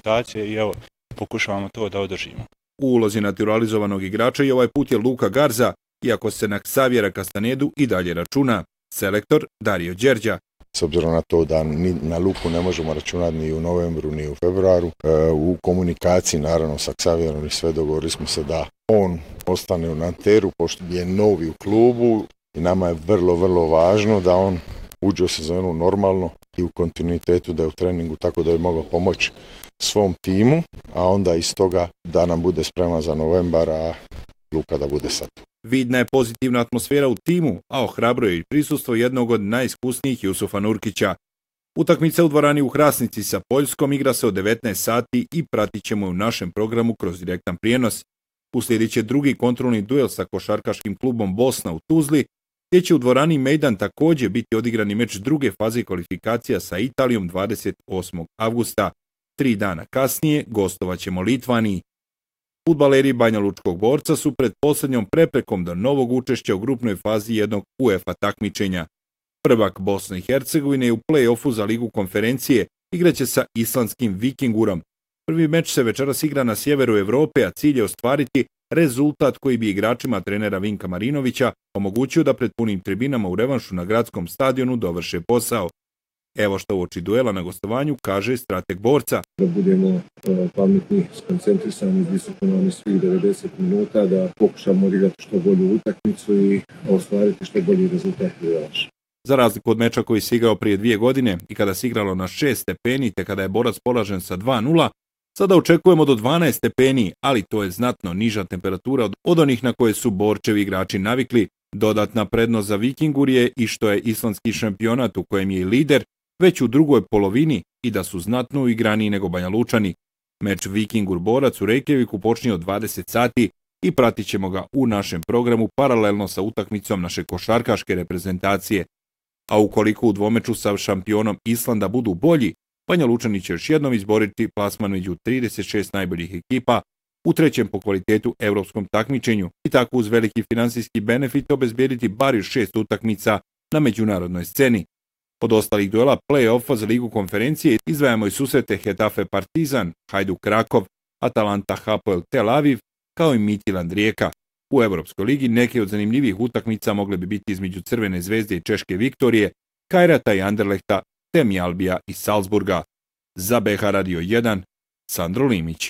reprezentacije i evo, pokušavamo to da održimo. U ulozi naturalizovanog igrača i ovaj put je Luka Garza, iako se na Xaviera Castanedu i dalje računa. Selektor Dario Đerđa. S obzirom na to da ni na Luku ne možemo računati ni u novembru ni u februaru, u komunikaciji naravno sa Xavierom i sve dogovorili smo se da on ostane u Nanteru pošto je novi u klubu i nama je vrlo, vrlo važno da on uđe u sezonu normalno i u kontinuitetu, da je u treningu tako da je mogao pomoći svom timu, a onda iz toga da nam bude spreman za novembar, a Luka da bude sad. Vidna je pozitivna atmosfera u timu, a ohrabruje i prisustvo jednog od najiskusnijih Jusufa Nurkića. Utakmica u dvorani u Hrasnici sa Poljskom igra se od 19 sati i pratit ćemo u našem programu kroz direktan prijenos. Uslijedit će drugi kontrolni duel sa košarkaškim klubom Bosna u Tuzli, gdje će u dvorani Mejdan također biti odigrani meč druge faze kvalifikacija sa Italijom 28. avgusta. 3 dana kasnije gostovat ćemo Litvaniji. Fudbaleri Banja Lučkog Borca su pred posljednjom preprekom do novog učešća u grupnoj fazi jednog UEFA takmičenja. Prvak Bosne i Hercegovine je u play-offu za Ligu konferencije, igraće sa islandskim Vikingurom. Prvi meč se večeras igra na sjeveru Europe, a cilj je ostvariti rezultat koji bi igračima trenera Vinka Marinovića omogućio da pred punim tribinama u revanšu na gradskom stadionu dovrše posao. Evo što uoči duela na gostovanju kaže strateg Borca. Da budemo pametni, skoncentrisani, disciplinovani svih 90 minuta, da pokušamo odigrati što bolju utakmicu i ostvariti što bolji rezultat u revanšu. Za razliku od meča koji se igrao prije 2 godine i kada se igralo na 6 stepeni te kada je Borac polažen sa 2:0, sada očekujemo do 12 stepeni, ali to je znatno niža temperatura od onih na koje su Borčevi igrači navikli. Dodatna prednost za Vikingur je i što je islandski šampionat u kojem je i lider već u drugoj polovini i da su znatno uigraniji nego Banja Lučani. Meč Vikingur-Borac u Reykjaviku počinje od 20 sati i pratit ćemo ga u našem programu paralelno sa utakmicom naše košarkaške reprezentacije. A ukoliko u dvomeču sa šampionom Islanda budu bolji, Banja Lučani će još jednom izboriti plasman među 36 najboljih ekipa u trećem po kvalitetu europskom takmičenju i tako uz veliki finansijski benefit obezbijediti bar još 6 utakmica na međunarodnoj sceni. Od ostalih duela play-offa za Ligu konferencije izdvajamo i susrete Hetafe Partizan, Hajduk Krakov, Atalanta Hapoel Tel Aviv, kao i Midtjylland Rijeka. U Europskoj ligi neke od zanimljivih utakmica mogle bi biti između Crvene zvezde i Češke Viktorije, Kajrata i Anderlehta, te Mjalbija i Salzburga. Za BH Radio 1, Sandro Limić.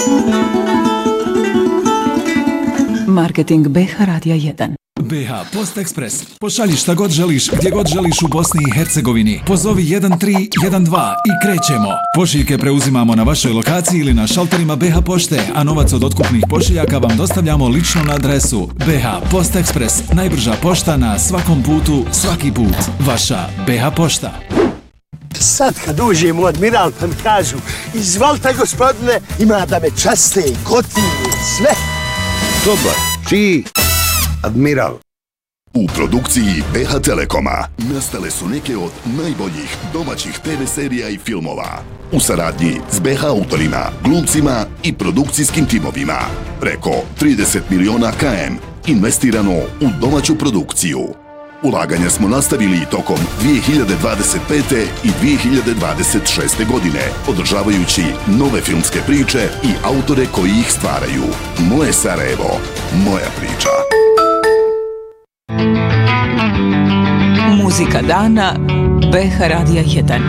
Marketing BH Radija 1. BH Post Express. Pošalji šta god želiš, gdje god želiš u Bosni i Hercegovini. Pozovi 1312 i krećemo. Pošiljke preuzimamo na vašoj lokaciji ili na šalterima BH Pošte, a novac od otkupnih pošiljaka vam dostavljamo lično na adresu. BH Post Express. Najbrža pošta na svakom putu, svaki put. Vaša BH Pošta. Sad kad uđem u Admiral pa mi kažu izvalite gospodine, ima da me časte, gotivi, sve. Dobar, čiji? Admiral. U produkciji BH Telekoma nastale su neke od najboljih domaćih TV serija i filmova. U saradnji s BH autorima, glumcima i produkcijskim timovima. Preko 30 miliona KM investirano u domaću produkciju. Ulaganja smo nastavili tokom 2025. i 2026. godine, održavajući nove filmske priče i autore koji ih stvaraju. Moje Sarajevo, moja priča. Muzika dana BH Radija 1.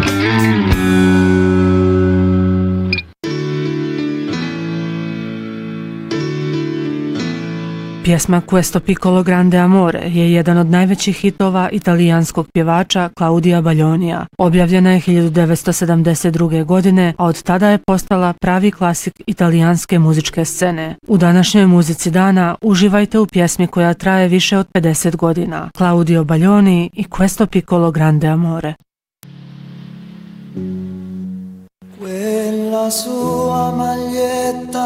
Pjesma Questo piccolo grande amore je jedan od najvećih hitova italijanskog pjevača Claudia Baglionija. Objavljena je 1972. godine, a od tada je postala pravi klasik italijanske muzičke scene. U današnjoj muzici dana uživajte u pjesmi koja traje više od 50 godina. Claudio Baglioni i Questo piccolo grande amore. Quella sua maglietta